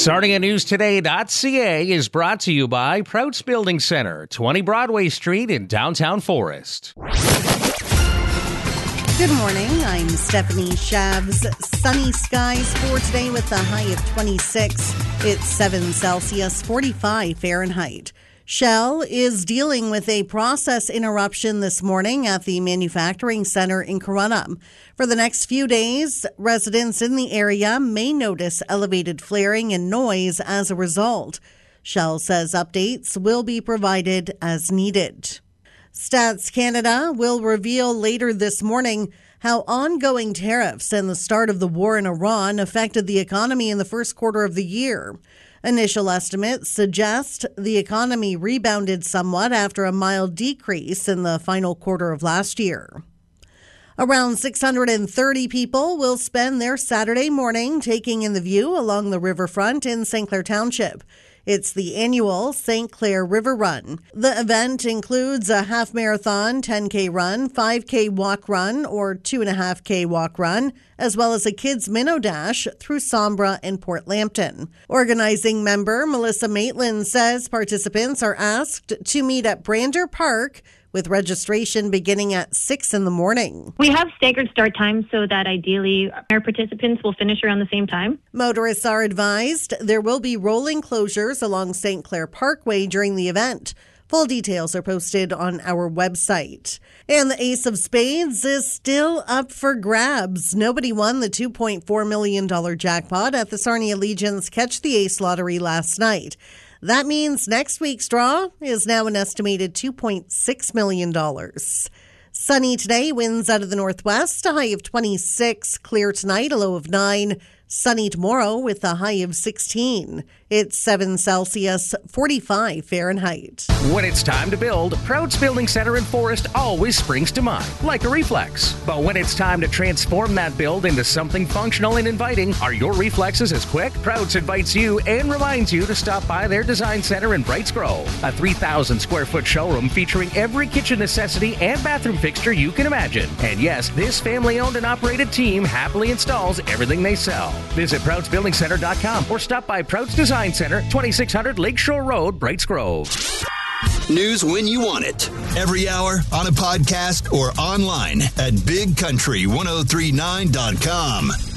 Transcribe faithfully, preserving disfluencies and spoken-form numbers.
Sarnia News Today dot C A is brought to you by Prouts Building Center, twenty Broadway Street in downtown Forest. Good morning. I'm Stephanie Shabs. Sunny skies for today with a high of twenty-six. It's seven Celsius, forty-five Fahrenheit. Shell is dealing with a process interruption this morning at the manufacturing center in Corunna. For the next few days, residents in the area may notice elevated flaring and noise as a result. Shell says updates will be provided as needed. Stats Canada will reveal later this morning how ongoing tariffs and the start of the war in Iran affected the economy in the first quarter of the year. Initial estimates suggest the economy rebounded somewhat after a mild decrease in the final quarter of last year. Around six hundred thirty people will spend their Saturday morning taking in the view along the riverfront in Saint Clair Township. It's the annual Saint Clair River Run. The event includes a half marathon, ten K run, five K walk run, or two point five K walk run, as well as a kids minnow dash through Sombra and Port Lambton. Organizing member Melissa Maitland says participants are asked to meet at Brander Park, with registration beginning at six in the morning. We have staggered start times so that ideally our participants will finish around the same time. Motorists are advised there will be rolling closures along Saint Clair Parkway during the event. Full details are posted on our website. And the Ace of Spades is still up for grabs. Nobody won the two point four million dollars jackpot at the Sarnia Legion's Catch the Ace lottery last night. That means next week's draw is now an estimated two point six million dollars. Sunny today, winds out of the northwest, a high of twenty-six. Clear tonight, a low of nine. Sunny tomorrow with a high of sixteen. It's seven Celsius, forty-five Fahrenheit. When it's time to build, Prouts Building Center in Forest always springs to mind, like a reflex. But when it's time to transform that build into something functional and inviting, are your reflexes as quick? Prouts invites you and reminds you to stop by their design center in Brights Grove, a three thousand square foot showroom featuring every kitchen necessity and bathroom fixture you can imagine. And yes, this family-owned and operated team happily installs everything they sell. Visit Prouts Building Center dot com or stop by Prouts Design Center, twenty-six hundred Lakeshore Road, Brights Grove. News when you want it. Every hour, on a podcast, or online at big country ten thirty-nine dot com.